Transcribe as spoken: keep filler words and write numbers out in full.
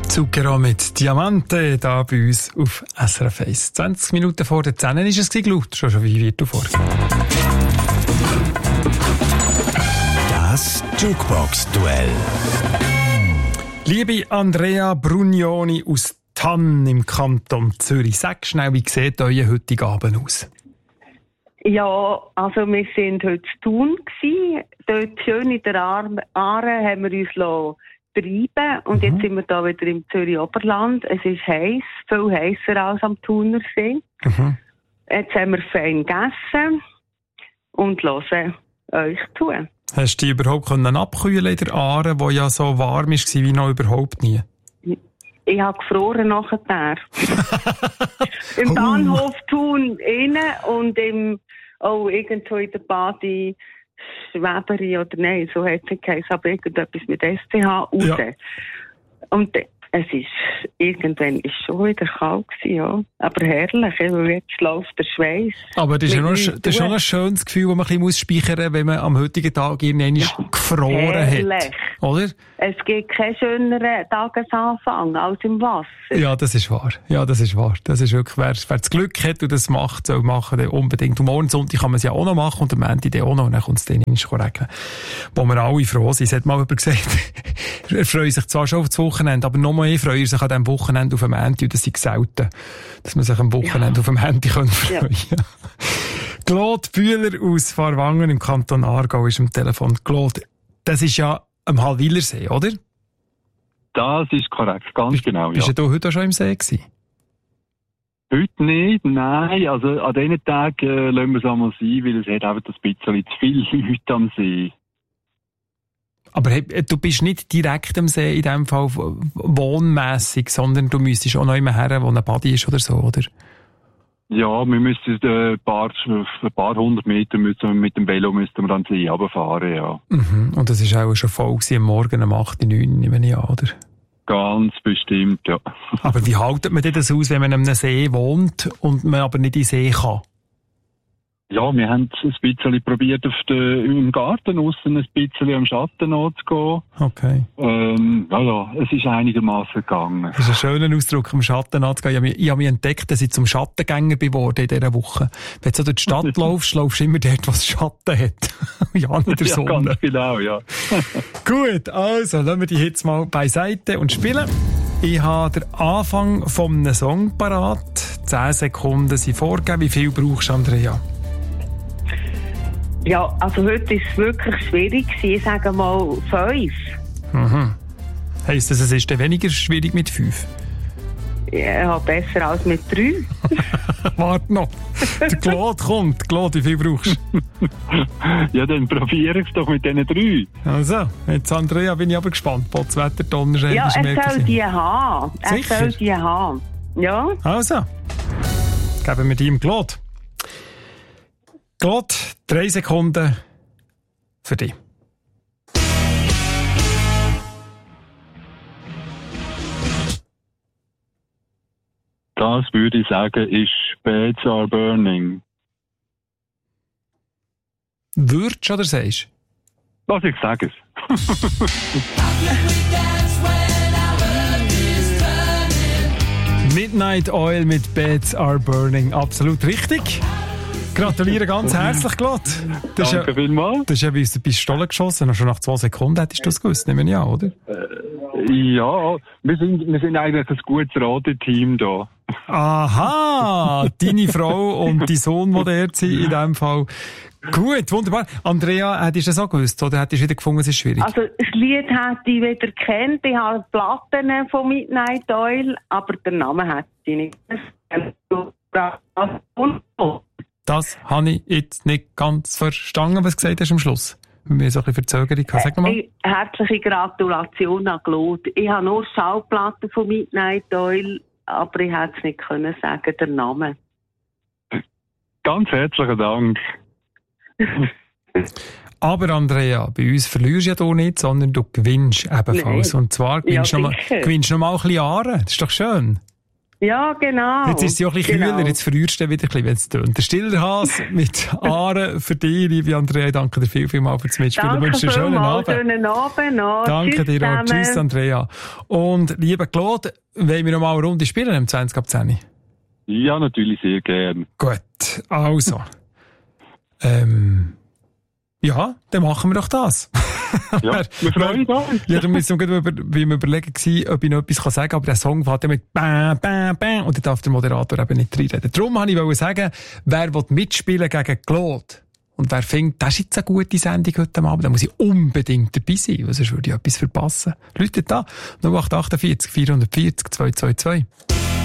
Zucchero mit Diamante, da bei uns auf S R F eins. zwanzig Minuten vor der zehn ist es gelaufen, schon schon wie wird du vor. Das Jukebox-Duell. Liebe Andrea Brugnoni aus Thann im Kanton Zürich, sag schnell, wie sieht euer heutiger Abend aus? Ja, also wir waren heute zu Thun gsi. Dort schön in der Aare haben wir uns treiben und mhm. jetzt sind wir da wieder im Zürich Oberland. Es ist heiß, viel heißer als am Thunersee. Mhm. Jetzt haben wir fein gegessen und hören euch zu. Hast du dich überhaupt abkühlen in der Aare, die ja so warm war wie noch überhaupt nie? Ich habe gefroren nachher. Im Bahnhof Thun innen und im, oh, irgendwo in der Badi Schweberi oder nein, so hat es geheißen, aber irgendetwas mit S C H raus. Ja. Und es ist, irgendwann ist schon wieder kalt gewesen, ja. Aber herrlich, weil jetzt läuft der Schweiß. Aber das ist, ja noch, das ist schon ein schönes Gefühl, das man ein bisschen speichern muss, wenn man am heutigen Tag irgendwann ja, gefroren herrlich. Hat. Oder? Es gibt keinen schöneren Tagesanfang als im Wasser. Ja, das ist wahr. Ja, das ist wahr. Das ist wirklich, wer, wer das Glück hat und das macht, soll machen, dann unbedingt. Und morgen Sonntag kann man es ja auch noch machen und am Ende dann auch noch. Und dann kommt es dann nicht regnen. Wo wir alle froh sind. Es hat mal jemand gesagt, er freut sich zwar schon auf das Wochenende, aber noch mal mehr freut er sich an diesem Wochenende auf dem Ende. Und das ist selten, dass man sich am Wochenende ja. auf dem Ende freuen kann. Ja. Claude Bühler aus Farwangen im Kanton Aargau ist am Telefon. Claude, das ist ja am Hallwilersee, oder? Das ist korrekt, ganz bist, genau, bist ja. Bist du heute auch schon im See gewesen? Heute nicht, nein. Also an diesen Tagen äh, lassen wir es einmal sein, weil es hat einfach ein bisschen zu viele Leute am See. Aber hey, du bist nicht direkt am See in dem Fall wohnmässig, sondern du müsstest auch noch immer her, wo ein Badi ist oder so, oder? Ja, wir müssen äh, ein, paar, ein paar hundert Meter müssen wir mit dem Velo müssen wir an den See runterfahren, ja. Mhm. Und das war auch schon voll am Morgen um acht, neun, nehme ich an, oder? Ganz bestimmt, ja. Aber wie haltet man das aus, wenn man an einem See wohnt und man aber nicht in den See kann? Ja, wir haben es ein bisschen probiert, auf den, im Garten aussen ein bisschen am Schatten anzugehen. Okay. Ähm, ja, ja, es ist einigermaßen gegangen. Das ist ein schöner Ausdruck, am Schatten anzugehen. Ich habe mich, ich habe mich entdeckt, dass ich zum Schattengänger geworden in dieser Woche. Wenn du so durch die Stadt laufst, laufst du immer dort, was Schatten hat. Ja, nicht der Sonne. Ja, ganz genau, ja. Gut, also, lassen wir die jetzt mal beiseite und spielen. Ich habe den Anfang von einem Song parat. Zehn Sekunden sind vorgegeben. Wie viel brauchst du, Andrea? Ja, also heute war es wirklich schwierig. Ich sage mal fünf. Mhm. Heisst das, es ist dann weniger schwierig mit fünf? Ja, besser als mit drei. Warte noch. Der Claude kommt. Claude, wie viel brauchst du? Ja, dann probiere ich es doch mit diesen drei. Also, jetzt Andrea, bin ich aber gespannt. Potzwetter, Donnerstag. Ja, er soll die haben. Er soll die haben. Ja. Also, geben wir die im Claude. Claude, drei Sekunden für dich. Das würde ich sagen, ist Beds Are Burning. Würdest du oder sagst du? Was, ich sage es. Midnight Oil mit Beds Are Burning. Absolut richtig. Gratuliere ganz herzlich, Claude. Das Danke ja, vielmals. Das ist ja wie aus der Pistole geschossen. Schon nach zwei Sekunden hättest du das gewusst, nehmen wir an, oder? Äh, ja, wir sind, wir sind eigentlich ein gutes Rateteam da. Aha, deine Frau und dein Sohn, die der sind in diesem Fall. Gut, wunderbar. Andrea, hättest du das auch gewusst, oder hättest du wieder gefunden, es ist schwierig? Also, das Lied hätte ich wieder gekannt. Ich habe Platten von Midnight Oil, aber den Namen hätte ich nicht. Das habe ich jetzt nicht ganz verstanden, was du gesagt hast am Schluss. Wir so ein bisschen Verzögerung. Sag mal. Äh, herzliche Gratulation an Claude. Ich habe nur Schallplatten von Midnight Oil, aber ich hätte es nicht können sagen, der Name. Ganz herzlichen Dank. Aber Andrea, bei uns verlierst du ja du nicht, sondern du gewinnst ebenfalls. Nee. Und zwar gewinnst du ja, noch, mal, gewinnst noch mal ein bisschen Jahre. Das ist doch schön. Ja, genau. Jetzt ist sie auch ein bisschen genau. kühler, jetzt verrührst du wieder ein bisschen, wenn es tönt. Der Stillerhas mit Aare für dich, liebe Andrea. Danke dir viel, viel mal für das Mitspielen. Danke Ich wünsche dir einen schönen Abend. schönen Abend noch. Danke Tschüss dir auch. zusammen. Tschüss, Andrea. Und, lieber Claude, wollen wir noch mal eine Runde spielen im zwanzig ab zehn? Ja, natürlich sehr gern. Gut, also. ähm, ja, dann machen wir doch das. Ja, wir freuen uns. Ja, da müssen wir gerade über, wie wir überlegen gewesen, ob ich noch etwas sagen kann, aber der Song fährt ja mit bam, bam, bam, und dann darf der Moderator eben nicht reinreden. Darum wollte ich sagen, wer will mitspielen gegen Claude und wer findet, das ist jetzt eine gute Sendung heute Abend, dann muss ich unbedingt dabei sein, weil sonst würde ich etwas verpassen. Leute da, null acht acht vier, vier vier null zwei zwei zwei.